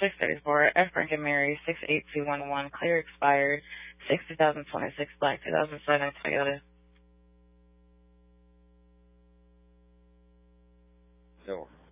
634. F. Frank and Mary, 68211. Clear expired, 6/2026. Black, 2007 Toyota. So